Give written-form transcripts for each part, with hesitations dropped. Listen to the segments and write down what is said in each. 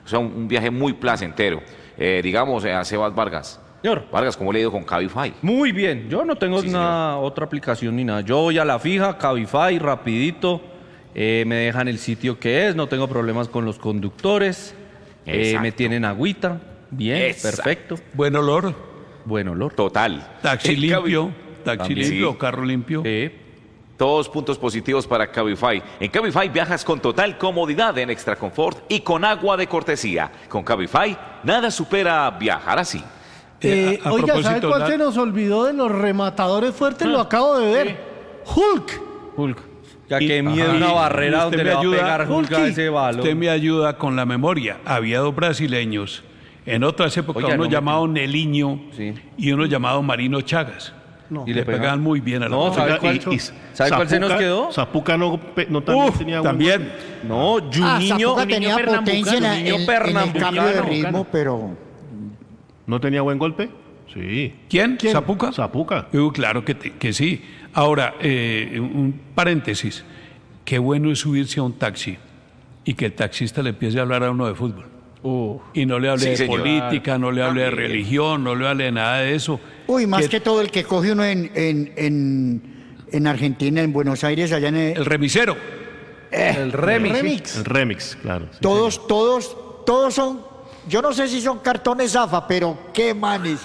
O sea, un viaje muy placentero. Digamos, a Sebas Vargas. Señor. Vargas, ¿cómo le ha ido con Cabify? Muy bien, yo no tengo otra aplicación ni nada. Yo voy a la fija, Cabify, rapidito, me dejan el sitio que es, no tengo problemas con los conductores, me tienen agüita, bien, Exacto. perfecto. Buen olor. Buen olor. Total. Taxi El limpio. Taxi También. limpio, Sí. carro limpio. Todos puntos positivos para Cabify. En Cabify viajas con total comodidad en Extra Confort y con agua de cortesía. Con Cabify, nada supera viajar así. A Oiga, ¿sabe propósito, cuál se nos olvidó de los rematadores fuertes? Lo acabo de ver. Hulk. Hulk. Ya Y- que mide Ajá. una Y barrera usted donde me le va a ayuda, pegar Hulk a Hulky. ese balón. Usted me ayuda con la memoria. Había dos brasileños. En otras épocas, Oiga, uno no me- llamado Neliño Sí. y uno llamado Marino Chagas. No. Y Le pegaban muy bien a la No, pelota. ¿sabe cuál, ¿sabe cuál se nos quedó? Zapuca no también tenía buen también. No, Juninho. Zapuca tenía potencia en Juninho el Pernambucano. cambio de ritmo, pero... golpe. ¿No tenía buen golpe? Sí. ¿Quién? ¿Zapuca? Zapuca. Claro que sí. Ahora, un paréntesis. Qué bueno es subirse a un taxi y que el taxista le empiece a hablar a uno de fútbol. Y no le hable Sí, de señor. política, no le hable de religión, no le hable de nada de eso. Uy, más que todo el que coge uno en Argentina, en Buenos Aires, allá en El remisero. El remix. Remix. El remix, claro. sí, todos son, yo no sé si son cartones Zafa, pero qué manes.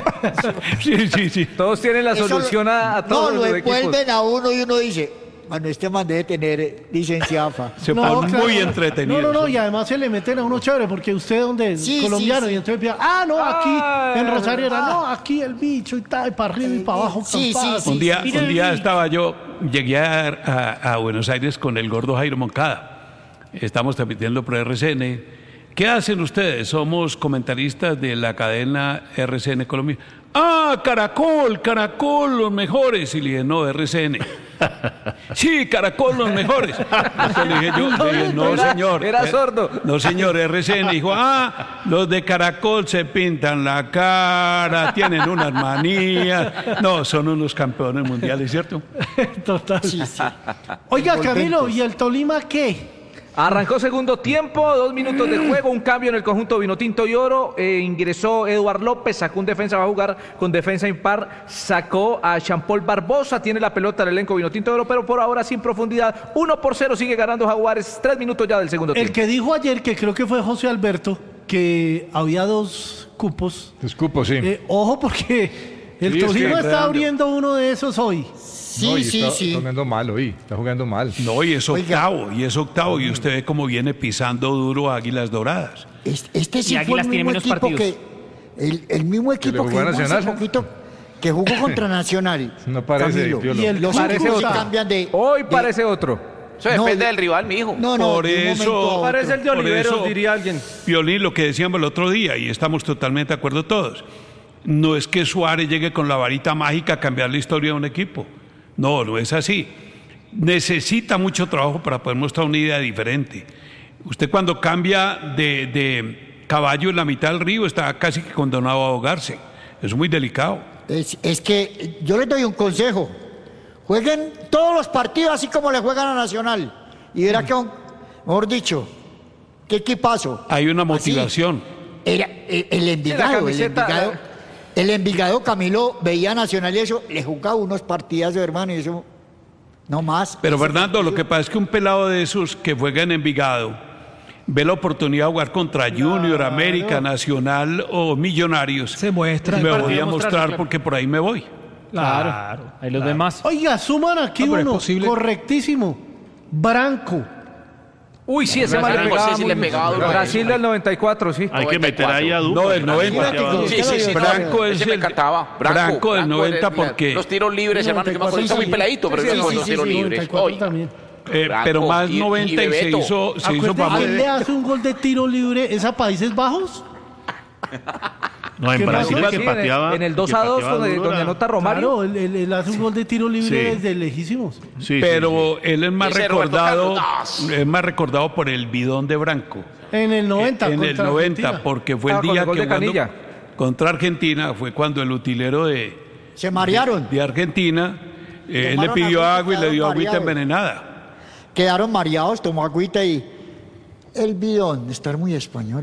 Sí. Todos tienen la Eso solución a todos no, lo los equipos. envuelven a uno y uno dice, bueno, este man debe tener licencia AFA. Se No, ponen claro. muy entretenidos. No, y además se le meten a uno chévere, porque usted donde es Sí, colombiano, sí, sí. y entonces empieza, aquí en Rosario era, no, aquí el bicho y tal, y para arriba y para abajo. Sí, campadas. sí, Un día, Mire un el día bicho. estaba yo, llegué a Buenos Aires con el gordo Jairo Moncada. Estamos transmitiendo por RCN. ¿Qué hacen ustedes? Somos comentaristas de la cadena RCN Colombia. Ah, Caracol, los mejores. Y le dije, no, RCN. Sí, Caracol, los mejores. Entonces le dije yo, le dije, no, señor. Era sordo. No, señor, RCN. Dijo, los de Caracol se pintan la cara, tienen unas manías. No, son unos campeones mundiales, ¿cierto? Total. Sí, sí. Oiga, Envolventes. Camilo, ¿y el Tolima qué? Arrancó segundo tiempo, 2 minutos de juego, un cambio en el conjunto Vinotinto y Oro. Ingresó Eduard López, sacó un defensa, va a jugar con defensa impar. Sacó a Jean-Paul Barbosa, tiene la pelota el elenco Vinotinto y Oro, pero por ahora sin profundidad. 1-0 sigue ganando Jaguares, 3 minutos ya del segundo El tiempo. que dijo ayer, que creo que fue José Alberto, que había 2 cupos. Disculpo, sí. Ojo, porque el Sí, es que Tolima está enredando. abriendo uno de esos hoy. Sí, No, y sí, está sí. jugando mal hoy, está jugando mal. No, y es Oiga. octavo, y usted ve cómo viene pisando duro a Águilas Doradas. Este sí Y fue Águilas el tiene mismo menos equipo partidos. el mismo le equipo que jugó a jugó hace Nacional. poquito, que jugó contra Nacional. No parece, Camilo. Piolo. Y el Los Parece últimos se otro. cambian de... Hoy de- parece otro. Eso No, depende de- del rival, mijo. No, Por de un eso- momento a otro. Parece el de Por Oliveros, eso- diría alguien. Piolín, lo que decíamos el otro día, y estamos totalmente de acuerdo todos, no es que Suárez llegue con la varita mágica a cambiar la historia de un equipo. No, no es así. Necesita mucho trabajo para poder mostrar una idea diferente. Usted cuando cambia de caballo en la mitad del río está casi que condenado a ahogarse. Es muy delicado. Es que yo les doy un consejo. Jueguen todos los partidos así como le juegan a Nacional. Y verá que, mejor dicho, qué equipazo. Hay una Así. motivación. Era el Envigado, camiseta, el Envigado, Camilo, veía a Nacional y eso, le jugaba unos partidos, hermano, y eso, no más. Pero Ese Fernando, lo partido- que pasa es que un pelado de esos que juega en Envigado ve la oportunidad de jugar contra Junior, América, Nacional o Millonarios. Se muestra. Me Partido voy a mostrarse, mostrar claro. porque por ahí me voy. Claro. Ahí los demás. Oiga, suman aquí No, pero es uno, posible. correctísimo. Branco. Uy, sí, ese mal le Branco, pegaba sí, sí, muy le pegaba duro a Brasil él. del 94, sí. Hay que meter ahí a Duque. No, del 90. Sí, sí, sí. Branco es Ese me el- encantaba. Branco del 90 porque... Los tiros libres, hermano, que me acuerdo, está muy peladito, pero Sí, esos sí, son los sí, tiros sí, libres. 94 Hoy, también. pero más y 90 y se Bebeto. hizo Acuérdate famoso. que él le hace un gol de tiro libre, ¿es a Países Bajos? No, en ¿Qué Brasil pasó? el que Sí, en el- pateaba. en el que 2-2 pateaba donde duro era- anota Romario. Claro, él hace un gol de tiro libre Sí. desde lejísimos. Sí, sí, Pero él es más Ese Roberto recordado, Carlos. es más recordado por el bidón de Branco. En el 90. En el contra 90, Argentina. porque fue el con el día gol que de jugando Canilla. contra Argentina fue cuando el utilero Se marearon, de Argentina él le Tomaron pidió agüita, agua y le dio quedaron agüita mareados. envenenada. quedaron mareados, tomó agüita y el bidón, estar muy español.